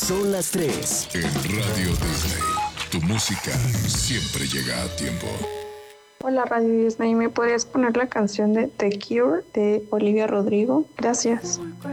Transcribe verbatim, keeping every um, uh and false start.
Son las tres. En Radio Disney, tu música siempre llega a tiempo. Hola Radio Disney, ¿me podrías poner la canción de The Cure de Olivia Rodrigo? Gracias.